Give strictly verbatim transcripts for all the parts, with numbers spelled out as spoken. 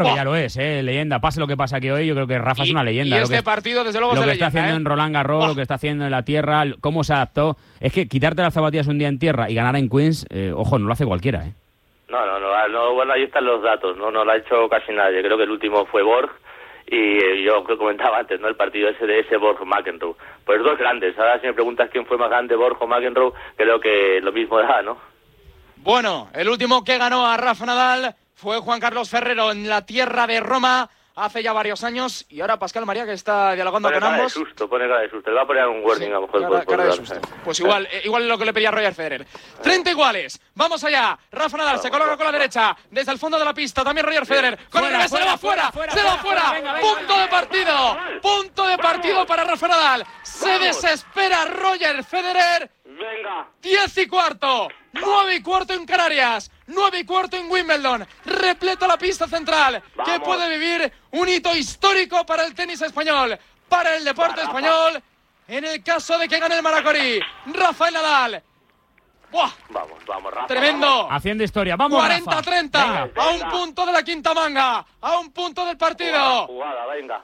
Que ya lo es, eh, leyenda. Pase lo que pasa aquí hoy, yo creo que Rafa y, es una leyenda. Y lo este que, partido, desde luego, lo es que de está leyenda, haciendo ¿eh? en Roland Garros, ¡Buah! lo que está haciendo en la tierra, cómo se adaptó. Es que quitarte las zapatillas un día en tierra y ganar en Queens, eh, ojo, no lo hace cualquiera, ¿eh? No, no, no, no, bueno, ahí están los datos, no, no lo ha hecho casi nadie. Creo que el último fue Borg y eh, yo que comentaba antes, ¿no? El partido ese de ese Borg McEnroe. Pues dos grandes. Ahora si me preguntas quién fue más grande, Borg o McEnroe, creo que lo mismo da, ¿no? Bueno, el último que ganó a Rafa Nadal fue Juan Carlos Ferrero en la tierra de Roma hace ya varios años, y ahora Pascal María, que está dialogando pone con cara ambos. De susto, pone cara de susto, le va a poner un warning Sí, a lo mejor. cara, por, por cara de dar. susto. Pues igual, eh, igual es lo que le pedía Roger Federer. treinta iguales, vamos allá. Rafa Nadal se coloca con la derecha, desde el fondo de la pista, también Roger Federer, con el revés, se le va fuera, se le va fuera, punto de partido, punto de partido para Rafa Nadal. Se desespera Roger Federer. Venga. Diez y cuarto, nueve y cuarto en Canarias, nueve y cuarto en Wimbledon, repleta la pista central, Vamos. que puede vivir un hito histórico para el tenis español, para el deporte Rafa. español, en el caso de que gane el Maracorí. Rafael Nadal. ¡Buah! Vamos, vamos, Rafa. Tremendo. Vamos. Haciendo historia, vamos, cuarenta Rafa. treinta, Venga. a un Venga. punto de la quinta manga, a un punto del partido. Jugada, jugada, venga.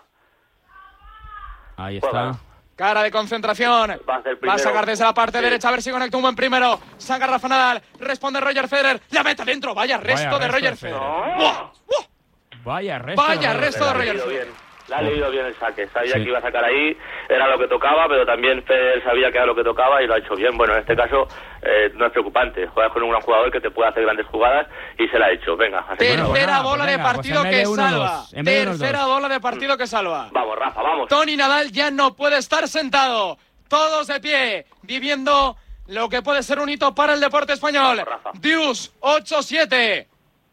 Ahí Juega. está. Cara de concentración. Va a hacer Va a primero. sacar desde la parte Sí. derecha a ver si conecta un buen primero. Saca Rafa Nadal. Responde Roger Federer. La mete dentro. Vaya resto Vaya de resto Roger de Federer. Federer. ¡Buah! ¡Buah! Vaya resto. Vaya de resto de La ha Roger leído Federer. bien. Le ha leído bien el saque. Sabía Sí. que iba a sacar ahí. Era lo que tocaba, pero también Federer sabía que era lo que tocaba y lo ha hecho bien. Bueno, en este caso eh, no es preocupante. Juegas con un gran jugador que te puede hacer grandes jugadas y se la ha hecho. Venga, así que Bueno, Tercera bueno, bola pues de venga, partido pues en vez que de uno, salva. dos. En vez de unos Tercera dos. bola de partido que salva. Vamos, Rafa, vamos. Tony Nadal ya no puede estar sentado. Todos de pie, viviendo lo que puede ser un hito para el deporte español. Rafa. Deuce, ocho siete.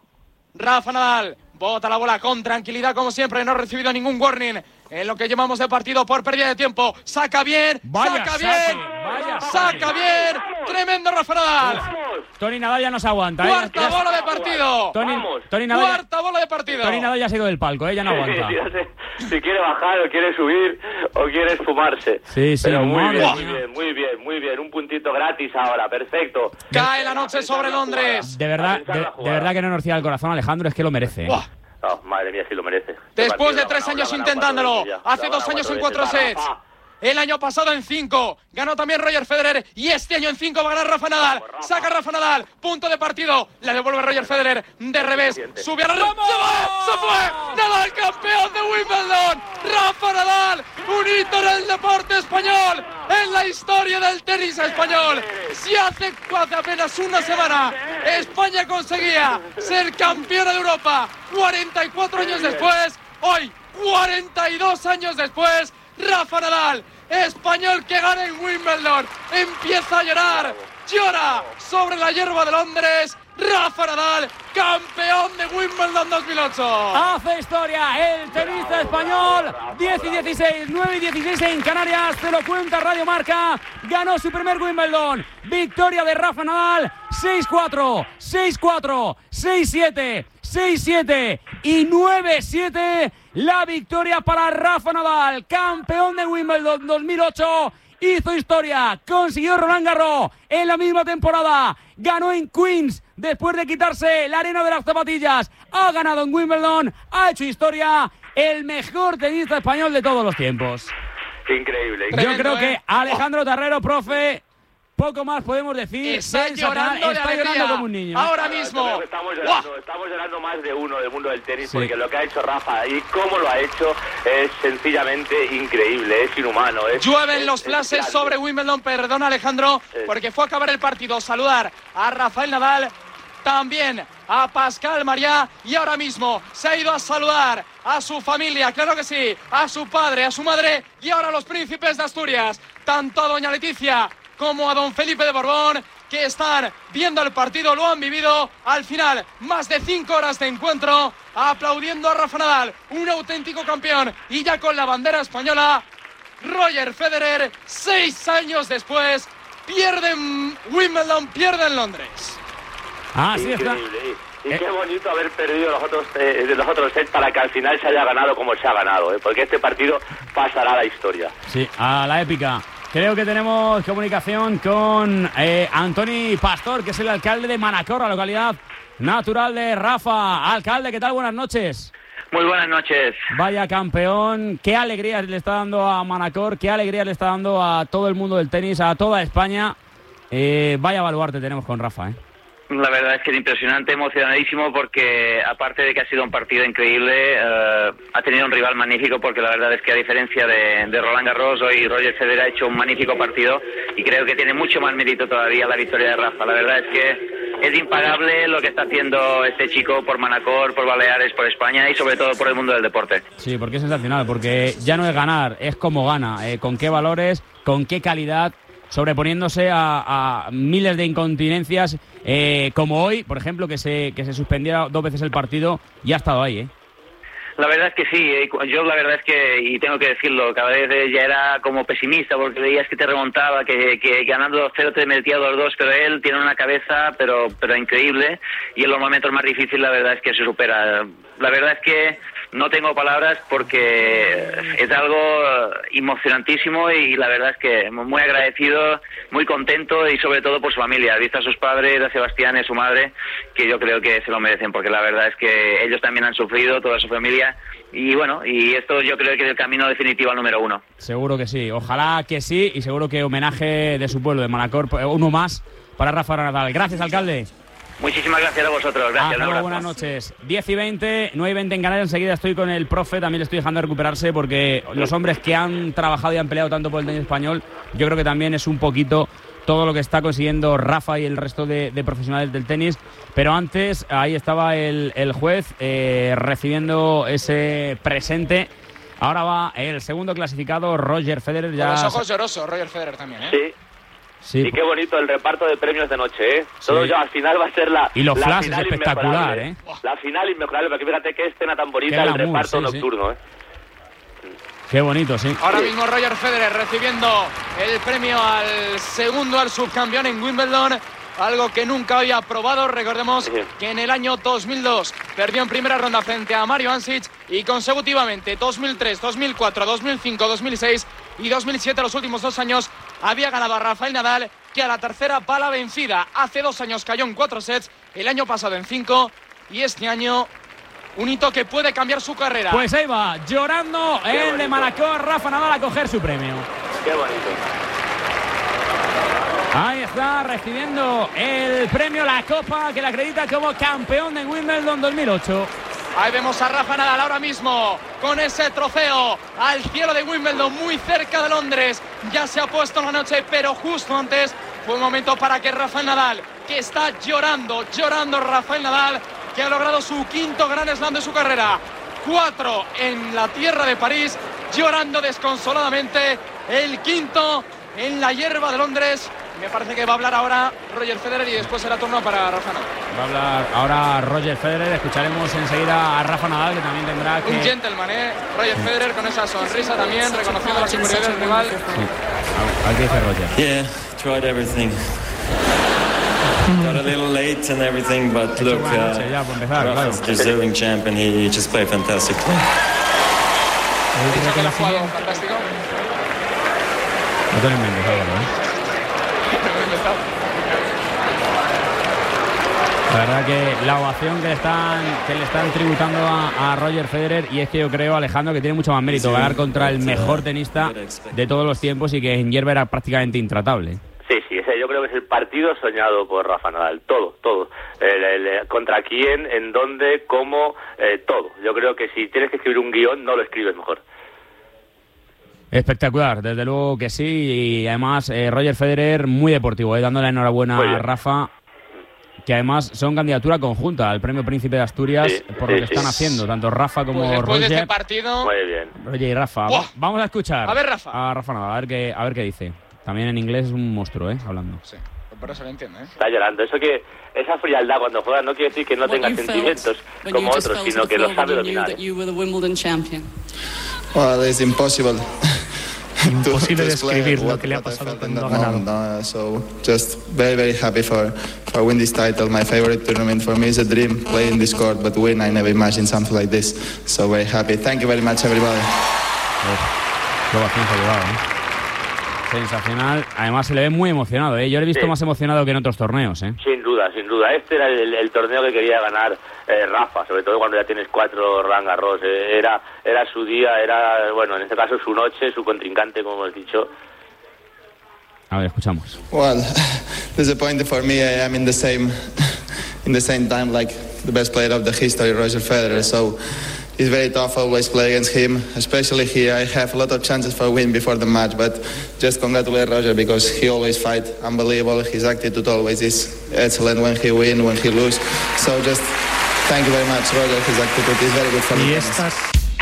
Rafa Nadal bota la bola con tranquilidad, como siempre. No ha recibido ningún warning en lo que llevamos de partido por pérdida de tiempo. Saca bien, Vaya saca saque, bien, vaya saca saque. bien. Tremendo Rafa Nadal. ¡Vamos! Tony Nadal ya no se aguanta, ¿eh? Cuarta Ya- bola de partido. Tony, Vamos. Tony Nadal, ya- Cuarta bola de partido. Tony Nadal ya se ha ido del palco, ¿eh? Ya no aguanta. Sí, no sé si quiere bajar o quiere subir o quiere esfumarse. Sí, sí, Pero muy madre bien, mía. muy bien, muy bien, muy bien. Un puntito gratis ahora, perfecto. Cae la noche sobre Londres. De verdad, de, de verdad que no nos cierra el corazón, Alejandro, es que lo merece. ¿eh? Buah. Oh, madre mía, sí lo merece. Este Después partido de lo ha tres ganado, años lo ha ganado intentándolo, cuatro veces ya. hace Lo ha dos ganado años en cuatro cuatro veces. sets, Rafa. el año pasado en cinco, ganó también Roger Federer, y este año en cinco va a ganar Rafa Nadal. Vamos, Rafa. Saca Rafa Nadal, punto de partido, la devuelve Roger Federer de revés, sube a la red, se fue, se fue, Nadal campeón de Wimbledon, Rafa Nadal, un hito en el deporte español, en la historia del tenis español. Si hace, hace apenas una semana España conseguía ser campeona de Europa, cuarenta y cuatro años después, hoy, cuarenta y dos años después, Rafa Nadal, español que gana en Wimbledon, empieza a llorar, llora sobre la hierba de Londres. Rafa Nadal, campeón de Wimbledon dos mil ocho. Hace historia el tenista español. diez y dieciséis, nueve y dieciséis en Canarias. Te lo cuenta Radio Marca. Ganó su primer Wimbledon. Victoria de Rafa Nadal. seis cuatro, seis cuatro, seis siete, seis siete y nueve siete. La victoria para Rafa Nadal, campeón de Wimbledon dos mil ocho. Hizo historia, consiguió Roland Garros en la misma temporada, ganó en Queens después de quitarse la arena de las zapatillas, ha ganado en Wimbledon, ha hecho historia, el mejor tenista español de todos los tiempos. Increíble. Tremendo, Yo creo ¿eh? que Alejandro Terrero, profe, poco más podemos decir. Está Sensacional, llorando de está alegría. llorando como un niño. Ahora Yo creo mismo. que Estamos ¡Buah! llorando, estamos llorando más de uno del mundo del tenis, Sí. porque lo que ha hecho Rafa y cómo lo ha hecho es sencillamente increíble, es inhumano. Es, Llueven es- los es flashes grande. sobre Wimbledon, perdona Alejandro, Sí. porque fue a acabar el partido. Saludar a Rafael Nadal, también a Pascal María, y ahora mismo se ha ido a saludar a su familia, claro que sí, a su padre, a su madre, y ahora a los príncipes de Asturias, tanto a doña Leticia como a don Felipe de Borbón, que están viendo el partido, lo han vivido al final, más de cinco horas de encuentro, aplaudiendo a Rafa Nadal, un auténtico campeón, y ya con la bandera española. Roger Federer, seis años después, pierde en Wimbledon, pierde en Londres. Así está. Increíble. Y Eh. qué bonito haber perdido los otros eh, de los otros sets para que al final se haya ganado como se ha ganado, ¿eh? Porque este partido pasará a la historia. Sí, a la épica. Creo que tenemos comunicación con eh, Antoni Pastor, que es el alcalde de Manacor, la localidad natural de Rafa. Alcalde, ¿qué tal? Buenas noches. Muy buenas noches. Vaya campeón, qué alegría le está dando a Manacor, qué alegría le está dando a todo el mundo del tenis, a toda España. Eh, vaya baluarte tenemos con Rafa, ¿eh? La verdad es que es impresionante, emocionadísimo, porque aparte de que ha sido un partido increíble, eh, ha tenido un rival magnífico, porque la verdad es que a diferencia de, de Roland Garros, hoy Roger Federer ha hecho un magnífico partido y creo que tiene mucho más mérito todavía la victoria de Rafa. La verdad es que es impagable lo que está haciendo este chico por Manacor, por Baleares, por España y sobre todo por el mundo del deporte. Sí, porque es sensacional, porque ya no es ganar, es cómo gana, eh, con qué valores, con qué calidad, sobreponiéndose a, a miles de incontinencias, eh, como hoy, por ejemplo, que se que se suspendiera dos veces el partido y ha estado ahí, ¿eh? La verdad es que sí, yo la verdad es que, y tengo que decirlo, cada vez ya era como pesimista porque veías que te remontaba, que, que ganando dos cero te metía dos dos, pero él tiene una cabeza pero pero increíble y en los momentos más difíciles la verdad es que se supera. La verdad es que no tengo palabras porque es algo emocionantísimo y la verdad es que muy agradecido, muy contento y sobre todo por su familia. Visto a sus padres, a Sebastián y a su madre, que yo creo que se lo merecen porque la verdad es que ellos también han sufrido, toda su familia. Y bueno, y esto yo creo que es el camino definitivo al número uno. Seguro que sí, ojalá que sí y seguro que homenaje de su pueblo, de Manacor, uno más para Rafa Nadal. Gracias, alcalde. Muchísimas gracias a vosotros, gracias. Hasta luego, buenas noches. diez y veinte, nueve y veinte en Canarias. Enseguida estoy con el profe, también le estoy dejando recuperarse porque los hombres que han trabajado y han peleado tanto por el tenis español, yo creo que también es un poquito todo lo que está consiguiendo Rafa y el resto de, de profesionales del tenis. Pero antes, ahí estaba el, el juez eh, recibiendo ese presente. Ahora va el segundo clasificado, Roger Federer. Ya... Con los ojos llorosos, Roger Federer también, ¿eh? Sí. Sí, y qué bonito el reparto de premios de noche, ¿eh? Sí. Todo ya al final va a ser la Y los la flashes final espectacular, inmejorable, ¿eh? La final inmejorable, porque fíjate qué escena tan bonita, Qué el glamour, reparto sí, nocturno, ¿eh? Qué bonito, sí. Ahora mismo Roger Federer recibiendo el premio al segundo, al subcampeón en Wimbledon, algo que nunca había probado. Recordemos que en el año dos mil dos perdió en primera ronda frente a Mario Ancic y consecutivamente dos mil tres, dos mil cuatro, dos mil cinco, dos mil seis y dos mil siete, los últimos dos años, había ganado a Rafael Nadal, que a la tercera va la vencida. Hace dos años cayó en cuatro sets, el año pasado en cinco y este año un hito que puede cambiar su carrera. Pues ahí va, llorando Qué el de bonito. Manacor, Rafa Nadal a coger su premio. Qué bonito. Ahí está, recibiendo el premio, la copa que le acredita como campeón de Wimbledon dos mil ocho. Ahí vemos a Rafa Nadal ahora mismo con ese trofeo al cielo de Wimbledon, muy cerca de Londres. Ya se ha puesto la noche, pero justo antes fue un momento para que Rafael Nadal, que está llorando, llorando Rafael Nadal, que ha logrado su quinto Grand Slam de su carrera. Cuatro en la tierra de París, llorando desconsoladamente. El quinto en la hierba de Londres. Me parece que va a hablar ahora Roger Federer y después será turno para Rafa Nadal. Va a hablar ahora Roger Federer. Escucharemos enseguida a Rafa Nadal, que también tendrá que... Un gentleman, ¿eh? Roger Federer con esa sonrisa también, reconociendo la superioridad del rival. Sí. A ver qué dice Roger. Yeah, tried everything. Got a little late and everything, but look, buena uh, noche ya, por empezar, claro. Rafa's deserving champion. He just played fantastically. Dicho que lo ha jugado fantástico. No te lo inventes, Álvaro, ¿eh? La verdad que la ovación que le están, que le están tributando a, a Roger Federer, y es que yo creo, Alejandro, que tiene mucho más mérito ganar contra el mejor tenista de todos los tiempos y que en hierba era prácticamente intratable. Sí, sí, ese yo creo que es el partido soñado por Rafa Nadal, todo, todo. El, el, contra quién, en dónde, cómo, eh, todo. Yo creo que si tienes que escribir un guión, no lo escribes mejor. Espectacular, desde luego que sí, y además eh, Roger Federer muy deportivo, eh, dándole enhorabuena a Rafa, que además son candidatura conjunta al Premio Príncipe de Asturias, sí, por sí, lo que sí. están haciendo, tanto Rafa como Pues después Roger. de este partido... Muy bien. Roger y Rafa. ¡Buah! Va- Vamos a escuchar A ver, Rafa. a Rafa Nadal, a ver qué, a ver qué dice. También en inglés es un monstruo, ¿eh? Hablando. Sí, por eso lo entiendo, ¿eh? Está llorando. Eso que esa frialdad cuando juega no quiere decir que no tenga sentimientos como otros, sino que lo sabe dominar. Well, it's impossible. Imposible describir lo que le ha pasado cuando ha ganado. No, so just very very happy for for win this title. My favorite tournament for me is a dream. Playing this court, but win, I never imagined something like this. So very happy. Thank you very much, everybody. Uf, qué ovación se ha llevado, ¿eh? Sensacional. Además se le ve muy emocionado, ¿eh? Yo le he visto Sí. más emocionado que en otros torneos, ¿eh? Sin duda, sin duda. Este era el, el torneo que quería ganar eh, Rafa, sobre todo cuando ya tienes cuatro Roland Garros. Eh, era, era su día, era, bueno, en este caso su noche, su contrincante, como hemos dicho. A ver, escuchamos. Well, disappointing for me. I am in the same, in the same time like the best player of the history, Roger Federer. So it's very tough always play against him, especially here. I have a lot of chances for win before the match, but just congratulate Roger because he always fight unbelievable. His attitude always is excellent when he win, when he lose. So just thank you very much, Roger. His attitude is very good for me. Y estas...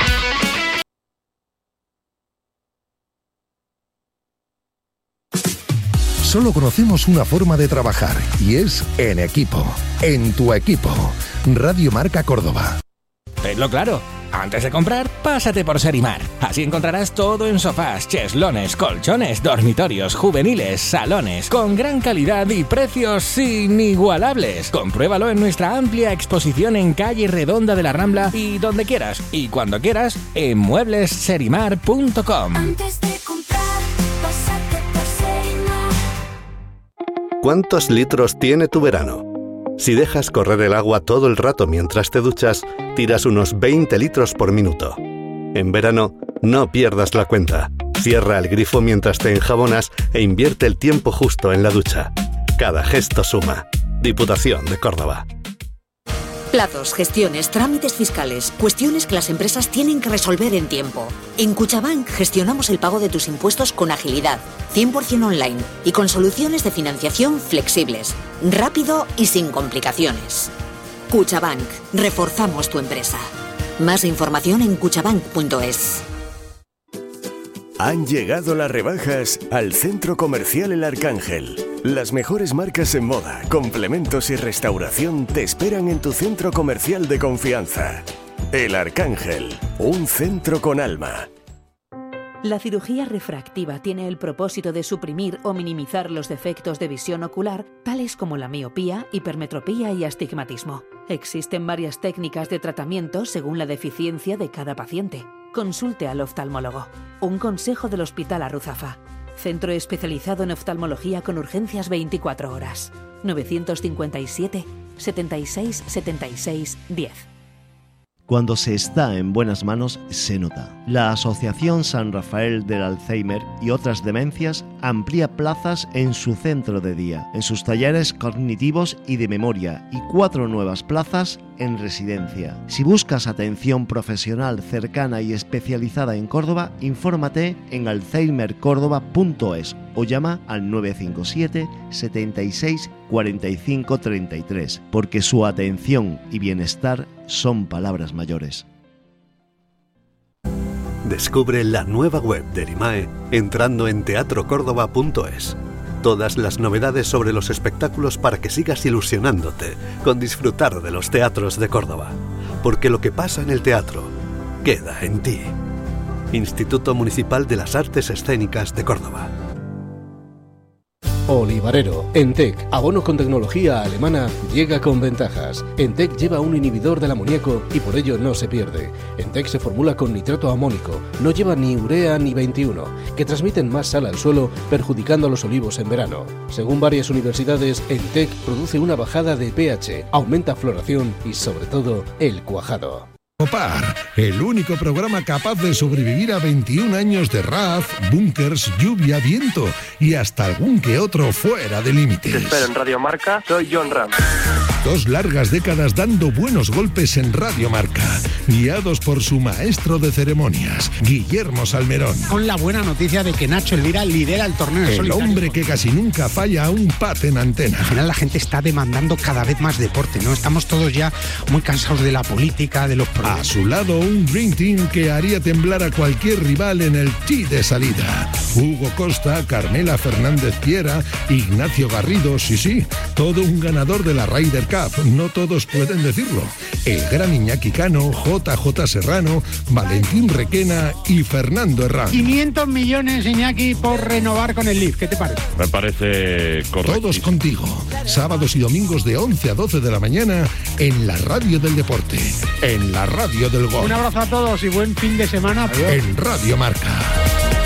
Solo conocemos una forma de trabajar y es en equipo. En tu equipo. Radio Marca Córdoba. Tenlo claro. Antes de comprar, pásate por Serimar. Así encontrarás todo en sofás, cheslones, colchones, dormitorios, juveniles, salones, con gran calidad y precios inigualables. Compruébalo en nuestra amplia exposición en calle Redonda de la Rambla y donde quieras y cuando quieras en muebles serimar punto com. Antes de comprar, pásate por Serimar. ¿Cuántos litros tiene tu verano? Si dejas correr el agua todo el rato mientras te duchas, tiras unos veinte litros por minuto. En verano, no pierdas la cuenta. Cierra el grifo mientras te enjabonas e invierte el tiempo justo en la ducha. Cada gesto suma. Diputación de Córdoba. Plazos, gestiones, trámites fiscales, cuestiones que las empresas tienen que resolver en tiempo. En Cuchabank gestionamos el pago de tus impuestos con agilidad, cien por ciento online y con soluciones de financiación flexibles, rápido y sin complicaciones. Cuchabank, reforzamos tu empresa. Más información en cuchabank punto es. Han llegado las rebajas al Centro Comercial El Arcángel. Las mejores marcas en moda, complementos y restauración te esperan en tu centro comercial de confianza. El Arcángel, un centro con alma. La cirugía refractiva tiene el propósito de suprimir o minimizar los defectos de visión ocular, tales como la miopía, hipermetropía y astigmatismo. Existen varias técnicas de tratamiento según la deficiencia de cada paciente. Consulte al oftalmólogo. Un consejo del Hospital Arruzafa. Centro especializado en oftalmología con urgencias veinticuatro horas. novecientos cincuenta y siete, setenta y seis, setenta y seis, diez. Cuando se está en buenas manos, se nota. La Asociación San Rafael del Alzheimer y otras demencias amplía plazas en su centro de día, en sus talleres cognitivos y de memoria, y cuatro nuevas plazas en residencia. Si buscas atención profesional cercana y especializada en Córdoba, infórmate en alzheimer córdoba punto es o llama al nueve cinco siete, setenta y seis, cuarenta y cinco, treinta y tres, porque su atención y bienestar son palabras mayores. Descubre la nueva web del I M A E entrando en teatro córdoba punto es. Todas las novedades sobre los espectáculos para que sigas ilusionándote con disfrutar de los teatros de Córdoba. Porque lo que pasa en el teatro queda en ti. Instituto Municipal de las Artes Escénicas de Córdoba. Olivarero, Entec, abono con tecnología alemana, llega con ventajas. Entec lleva un inhibidor del amoníaco y por ello no se pierde. Entec se formula con nitrato amónico, no lleva ni urea ni veintiuno, que transmiten más sal al suelo, perjudicando a los olivos en verano. Según varias universidades, Entec produce una bajada de pH, aumenta floración y sobre todo el cuajado. Copar, el único programa capaz de sobrevivir a veintiún años de R A F, búnkers, lluvia, viento y hasta algún que otro fuera de límites. Te espero en Radio Marca, soy John Ram. Dos largas décadas dando buenos golpes en Radio Marca, guiados por su maestro de ceremonias, Guillermo Salmerón. Con la buena noticia de que Nacho Elvira lidera el torneo. El solitario. Hombre que casi nunca falla a un pat en antena. Al final la gente está demandando cada vez más deporte, ¿no? Estamos todos ya muy cansados de la política, de los problemas. A su lado un Dream Team que haría temblar a cualquier rival en el tee de salida. Hugo Costa, Carmela Fernández Piera, Ignacio Garrido, sí, sí, todo un ganador de la Ryder Cup, no todos pueden decirlo. El gran Iñaki Cano, J J Serrano, Valentín Requena y Fernando Herrán. quinientos millones, Iñaki, por renovar con el L I F, ¿qué te parece? Me parece correcto. Todos contigo, sábados y domingos de once a doce de la mañana en la radio del deporte, en la radio del gol. Un abrazo a todos y buen fin de semana. Adiós. En Radio Marca.